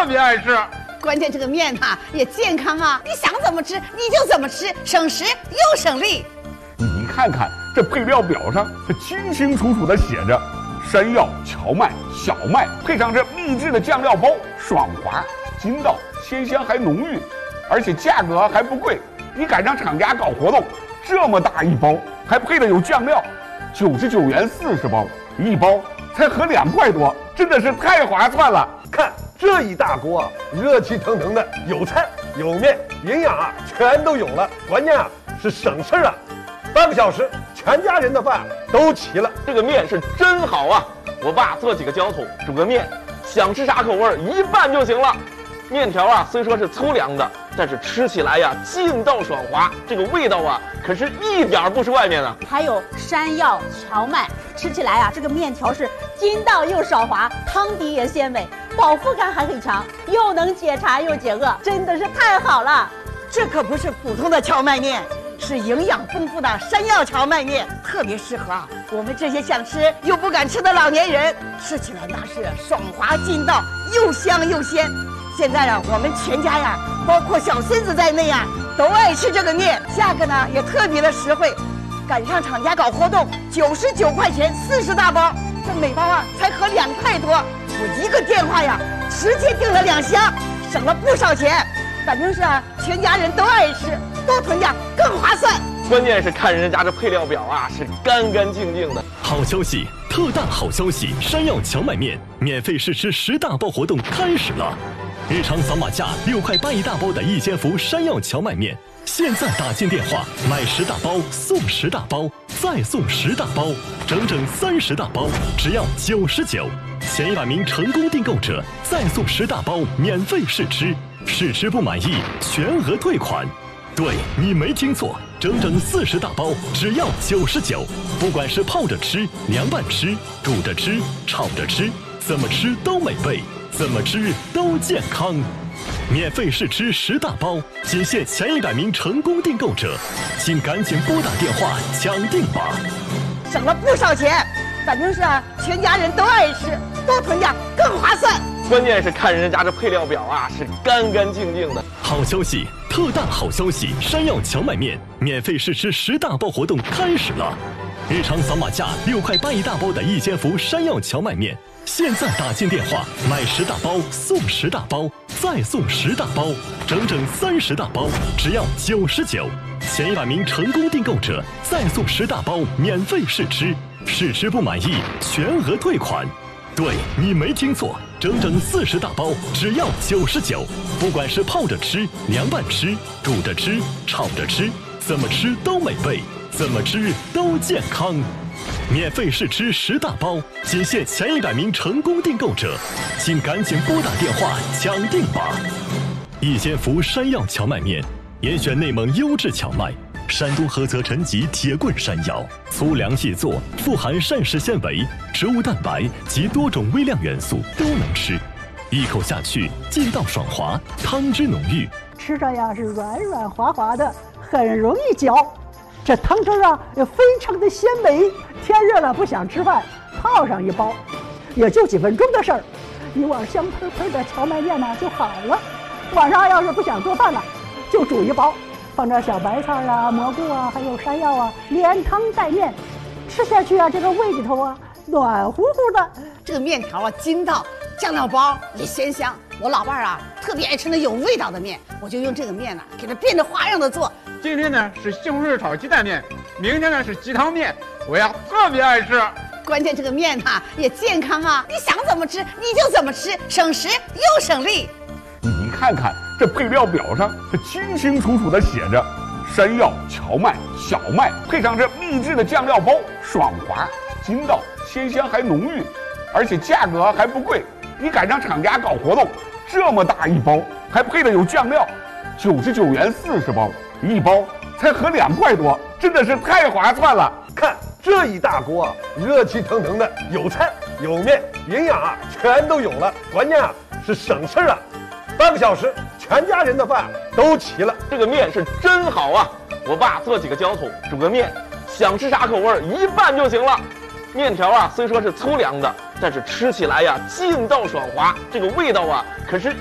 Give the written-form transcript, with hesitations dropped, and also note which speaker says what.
Speaker 1: 特别爱吃。
Speaker 2: 关键这个面它也健康啊，你想怎么吃你就怎么吃，省时又省力。
Speaker 3: 你看看这配料表上，它清清楚楚地写着山药、荞麦、小麦，配上这秘制的酱料包，爽滑、筋道、鲜香还浓郁，而且价格还不贵。你赶上厂家搞活动，这么大一包，还配的有酱料，99元40包，一包才合2块多，真的是太划算了。
Speaker 4: 看这一大锅，热气腾腾的，有菜有面，营养啊全都有了，关键啊是省事啊。半个小时，全家人的饭都齐了。
Speaker 5: 这个面是真好啊！我爸做几个浇头，煮个面，想吃啥口味一拌就行了。面条啊，虽说是粗粮的，但是吃起来呀劲道爽滑，这个味道啊可是一点不输外面的。
Speaker 6: 还有山药、荞麦，吃起来啊这个面条是筋道又爽滑，汤底也鲜美，饱腹感还很强，又能解馋又解饿，真的是太好了。
Speaker 2: 这可不是普通的荞麦面，是营养丰富的山药荞麦面，特别适合我们这些想吃又不敢吃的老年人，吃起来那是爽滑劲道，又香又鲜。现在啊，我们全家呀，包括小孙子在内啊，都爱吃这个面，价格呢也特别的实惠。赶上厂家搞活动，99块钱40大包，这每包啊才合2块多。我一个电话呀，直接订了2箱，省了不少钱。反正是啊，全家人都爱吃，多囤点更划算。
Speaker 5: 关键是看人家这配料表啊，是干干净净的。
Speaker 7: 好消息，特大好消息！山药荞麦面免费试吃10大包活动开始了。日常扫码价6块8一大包的一千伏山药荞麦面，现在打进电话买10大包送10大包，再送10大包，整整30大包，只要99。前100名成功订购者再送10大包免费试吃，试吃不满意全额退款。对，你没听错，整整40大包只要99，不管是泡着吃、凉拌吃、煮着吃、炒着吃，怎么吃都美味，怎么吃都健康。免费试吃10大包，仅限前100名成功订购者，请赶紧拨打电话抢订吧。
Speaker 2: 省了不少钱，反正是啊，全家人都爱吃，多囤点更划算。
Speaker 5: 关键是看人家这配料表啊，是干干净净的。
Speaker 7: 好消息，特大好消息！山药荞麦面免费试吃10大包活动开始了。日常扫码价6块8一大包的一千伏山药荞麦面，现在打进电话买10大包送10大包，再送10大包，整整30大包，只要99。前100名成功订购者再送10大包免费试吃，试吃不满意全额退款。对，你没听错，整整40大包只要99，不管是泡着吃、凉拌吃、煮着吃、炒着吃，怎么吃都美味，怎么吃都健康。免费试吃10大包，仅限前100名成功订购者，请赶紧拨打电话抢订吧。一千伏山药荞麦面，严选内蒙优质荞麦，山东菏泽陈集铁棍山药，粗粮细作，富含膳食纤维、植物蛋白及多种微量元素，都能吃。一口下去，劲道爽滑，汤汁浓郁，
Speaker 8: 吃着呀是软软滑滑的，很容易嚼。这汤汁啊也非常的鲜美。天热了不想吃饭，泡上一包，也就几分钟的事儿，一碗香喷喷的荞麦面呢就好了。晚上要是不想做饭了，就煮一包，放点小白菜啊、蘑菇啊，还有山药啊，连汤带面，吃下去啊，这个胃里头啊暖乎乎的。
Speaker 2: 这个面条啊筋道，酱料包也鲜香。我老伴儿啊特别爱吃那有味道的面，我就用这个面呢给它变着花样的做。
Speaker 1: 今天呢是西红柿炒鸡蛋面，明天呢是鸡汤面，我呀特别爱吃。
Speaker 2: 关键这个面它也健康啊，你想怎么吃你就怎么吃，省时又省力。
Speaker 3: 你看看这配料表上，它清清楚楚地写着山药、荞麦、小麦，配上这秘制的酱料包，爽滑、筋道、鲜香还浓郁，而且价格还不贵。你赶上厂家搞活动，这么大一包，还配的有酱料，99元40包，一包才合2块多，真的是太划算了。
Speaker 4: 看这一大锅，热气腾腾的，有菜有面，营养啊全都有了，关键啊是省事啊。半个小时，全家人的饭都齐了。
Speaker 5: 这个面是真好啊！我爸做几个浇头，煮个面，想吃啥口味一拌就行了。面条啊虽说是粗粮的，但是吃起来呀劲道爽滑，这个味道啊可是